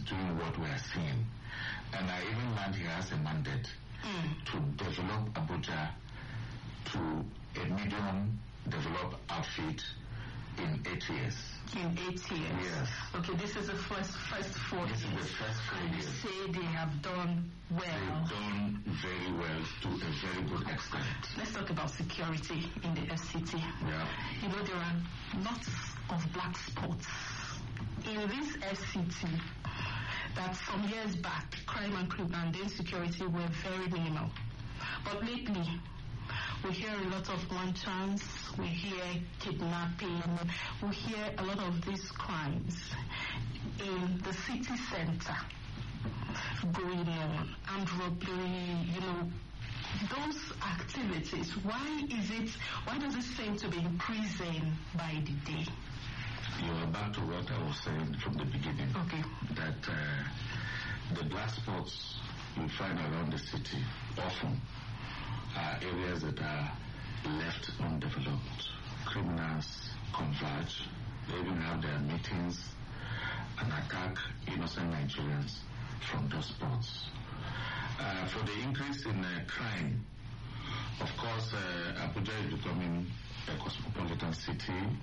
is doing what we are seeing. And I even learned he has a mandate to develop Abuja to a medium developed outfit in 8 years. In 8 years? Yes. Okay, this is the first 4 years. This is the first 4 and years. You say they have done well. They've done very well to a very good extent. Let's talk about security in the FCT. Yeah. You know, there are lots of black spots in this FCT that some years back, crime and insecurity were very minimal. But lately, we hear a lot of wanchans, we hear kidnapping, we hear a lot of these crimes in the city center going on, armed robbery, you know, those activities. Why does it seem to be increasing by the day? You are back to what I was saying from the beginning. Okay. That the black spots you find around the city often are areas that are left undeveloped. Criminals converge, they even have their meetings and attack innocent Nigerians from those spots. For the increase in crime, of course, Abuja is becoming a cosmopolitan city.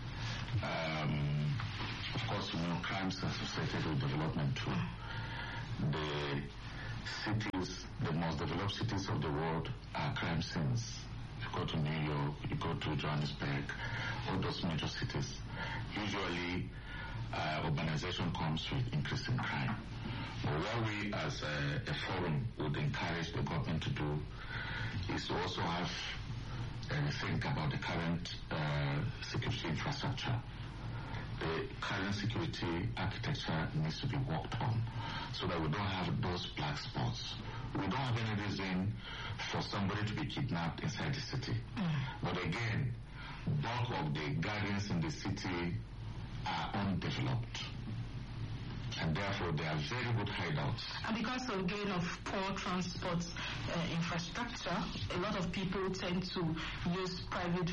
Of course, you know, crimes are associated with development too. The cities, the most developed cities of the world are crime scenes. You go to New York, you go to Johannesburg, all those major cities. Usually, urbanization comes with increasing crime. But what we as a forum would encourage the government to do is to also have think about the current security infrastructure. The current security architecture needs to be worked on so that we don't have those black spots. We don't have any reason for somebody to be kidnapped inside the city. But again, bulk of the gardens in the city are undeveloped. And therefore, they are very good hideouts. And because of gain of poor transport infrastructure, a lot of people tend to use private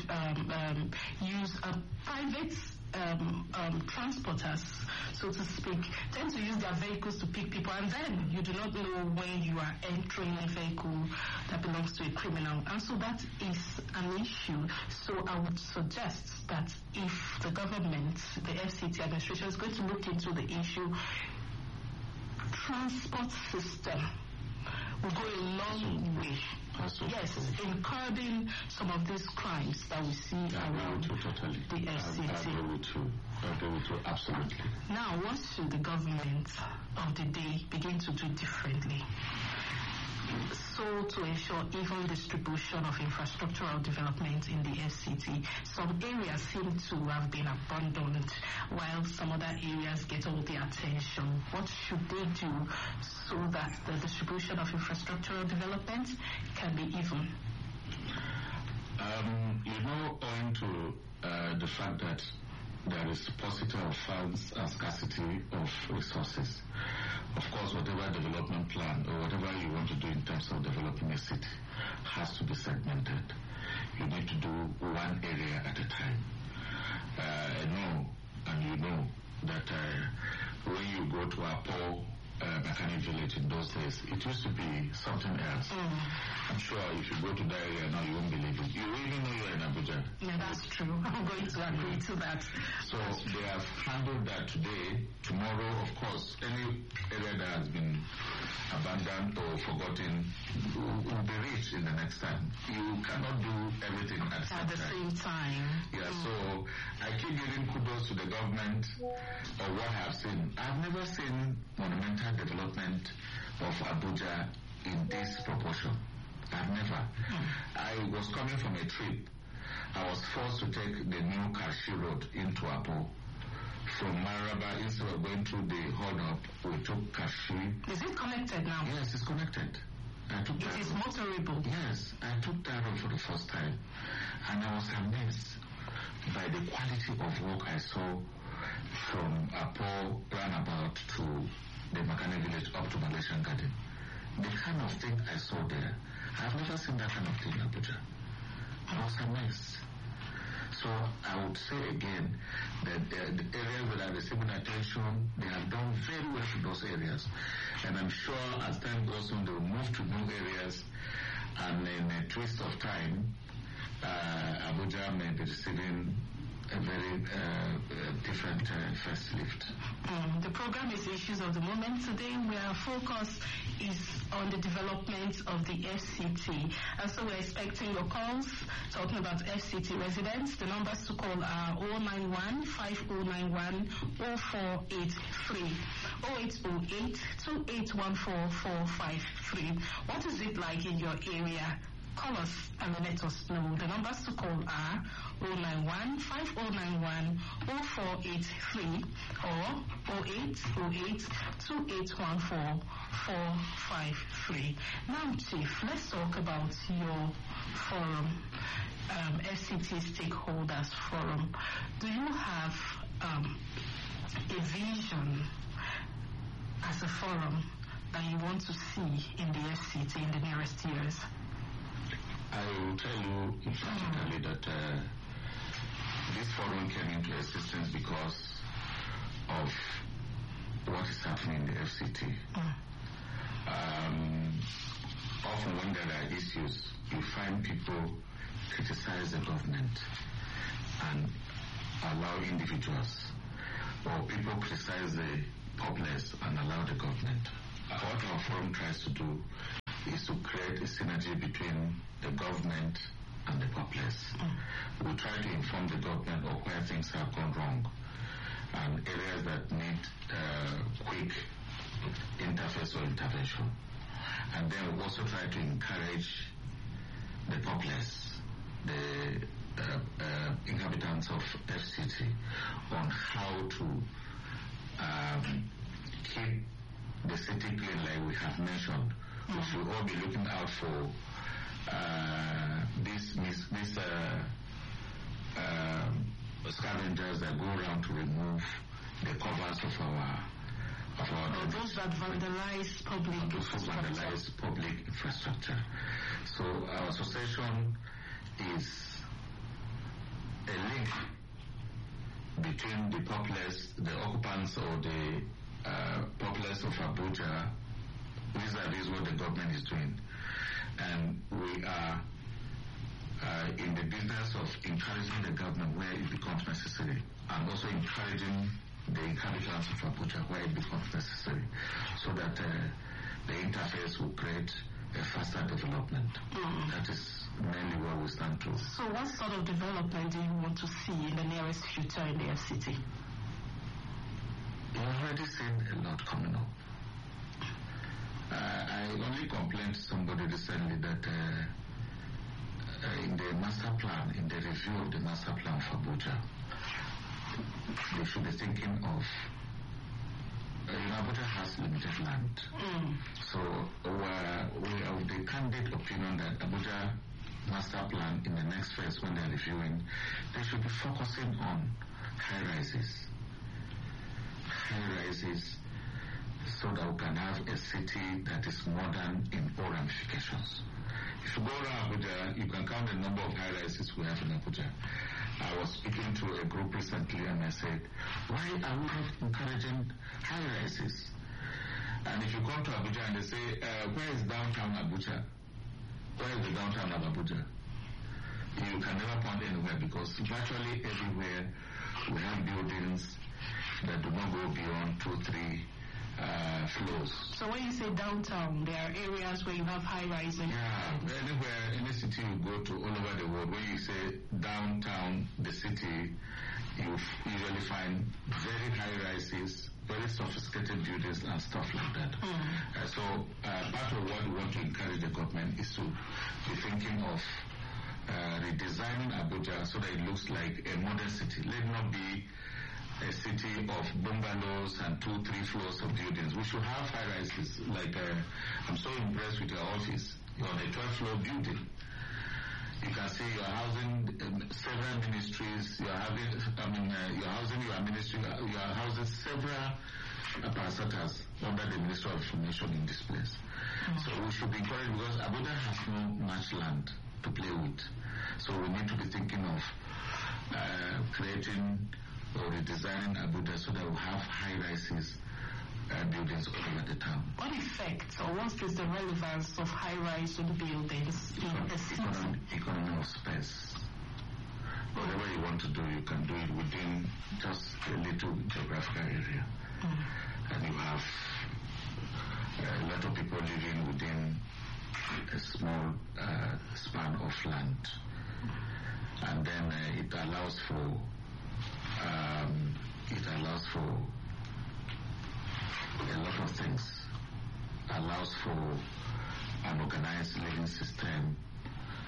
transporters, so to speak, tend to use their vehicles to pick people, and then you do not know when you are entering a vehicle that belongs to a criminal, and so that is an issue. So I would suggest that if the government, the FCT administration, is going to look into the issue, transport system will go a long way. Yes, in curbing some of these crimes that we see around the FCT. I agree with you, absolutely. Now, what should the government of the day begin to do differently? So to ensure even distribution of infrastructural development in the FCT, some areas seem to have been abandoned while some other areas get all the attention. What should they do so that the distribution of infrastructural development can be even? Owing to the fact that there is paucity of funds and scarcity of resources. Of course, whatever development plan or whatever you want to do in terms of developing a city has to be segmented. You need to do one area at a time. You know that when you go to a poor Makani village in those days, it used to be something else. I'm sure if you go to that area now, you won't believe it. You will even know you're in Abuja. Yeah, that's true. I'm going to agree to that. So they have handled that today. Tomorrow, of course, any area that has been abandoned or forgotten will be reached in the next time. You cannot do everything at the same time. Yeah, so I keep giving kudos to the government of what I have seen. I've never seen monumental development of Abuja in this proportion. I've never. I was coming from a trip. I was forced to take the new Kashi Road into Apo. From Maraba, instead of going through the hold-up, we took Kashi. Is it connected now? Yes, it's connected. It is motorable. Yes, I took that road for the first time. And I was amazed by the quality of work I saw from Apo roundabout to the Makane village up to Malaysian Garden. The kind of thing I saw there, I've never seen that kind of thing in Abuja. I was amazed. So So I would say again that the areas that are receiving attention, they have done very well in those areas. And I'm sure as time goes on, they will move to new areas, and in a twist of time, Abuja may be receiving a very different facelift. The program is Issues of the Moment. Today, our focus is on the development of the FCT. And so we're expecting your calls talking about FCT residents. The numbers to call are 091-5091-0483, 0808-2814-453. What is it like in your area? Call us and let us know. The numbers to call are 091-5091-0483 or 0808-2814-453. Now, Chief, let's talk about your forum, FCT Stakeholders Forum. Do you have a vision as a forum that you want to see in the FCT in the nearest years? I will tell you emphatically that this forum came into existence because of what is happening in the FCT. Often when there are issues, you find people criticize the government and allow individuals, or people criticize the populace and allow the government. What our forum tries to do is to create a synergy between the government and the populace. We try to inform the government of where things have gone wrong and areas that need quick interface or intervention. And then we also try to encourage the populace, the inhabitants of FCT, on how to keep the city clean, like we have mentioned. We should all be looking out for these scavengers that go around to remove the covers of our those that vandalize public infrastructure. So our association is a link between the populace, the occupants, or the populace of Abuja, vis-a-vis what the government is doing. And we are in the business of encouraging the government where it becomes necessary, and also encouraging the inhabitants of Abuja where it becomes necessary, so that the interface will create a faster development. That is mainly where we stand to. So what sort of development do you want to see in the nearest future in the FCT? You've already seen a lot coming up. I only complained to somebody recently that in the master plan, in the review of the master plan for Abuja, they should be thinking of, Abuja has limited land. So we are of the candid opinion that Abuja master plan in the next phase, when they're reviewing, they should be focusing on high-rises, so that we can have a city that is modern in all ramifications. If you go around Abuja, you can count the number of high-rises we have in Abuja. I was speaking to a group recently and I said, why are we not encouraging high-rises? And if you come to Abuja and they say, where is downtown Abuja? Where is the downtown of Abuja? You can never point anywhere, because virtually everywhere we have buildings that do not go beyond 2-3 floors. So when you say downtown, there are areas where you have high-rising. Yeah, anywhere, any city you go to all over the world, when you say downtown, the city, you usually find very high-rises, very sophisticated buildings and stuff like that. So part of what we want to encourage the government is to be thinking of redesigning Abuja so that it looks like a modern city. Let it not be a city of bungalows and 2-3 floors of buildings. We should have high-rises. Like I'm so impressed with your office. You're on a 12-floor building. You can see you're housing several ministries. You're housing your ministry. You are housing several parastatals under the Ministry of Information in this place. So we should be encouraged, because Abuja has no much land to play with. So we need to be thinking of creating or redesigning Abuja so that we have high-rises buildings all over the town. What effect or what is the relevance of high-rise buildings in a city? Economy of space. Whatever you want to do, you can do it within just a little geographical area. And you have a lot of people living within a small span of land. And then it allows for a lot of things. Allows for an organized living system,